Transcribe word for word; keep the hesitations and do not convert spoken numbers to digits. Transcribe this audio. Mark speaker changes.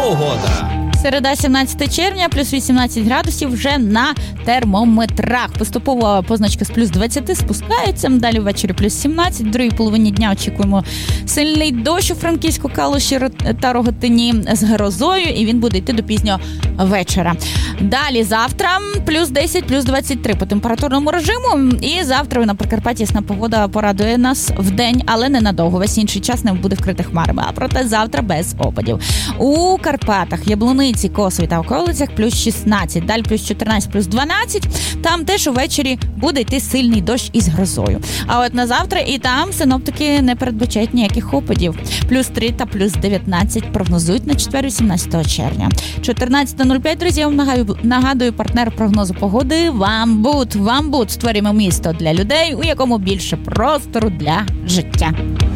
Speaker 1: погода.
Speaker 2: Середа, сімнадцяте червня, плюс вісімнадцять градусів вже на термометрах. Поступово позначка з плюс двадцять спускається. Далі ввечері плюс сімнадцять. В другій половині дня очікуємо сильний дощ у Франківську, Калуші та Рогатині з грозою. І він буде йти до пізнього вечора. Далі завтра плюс десять, плюс двадцять три по температурному режиму. І завтра на Прикарпатті ясна погода порадує нас в день, але ненадовго. Весь інший час не буде вкритих хмарами. А проте завтра без опадів. У Карпатах, Яблуниці, Косові та околицях плюс шістнадцять, далі плюс чотирнадцять, плюс дванадцять. Там теж увечері буде йти сильний дощ із грозою. А от на завтра і там синоптики не передбачають ніяких опадів. Плюс три та плюс дев'ятнадцять прогнозують на четвер, вісімнадцятого червня. чотирнадцяте нуль п'ять, друзі, я вам нагадую, нагадую партнер прогнозу погоди Вамбут. Вамбут. Створюємо місто для людей, у якому більше простору для життя.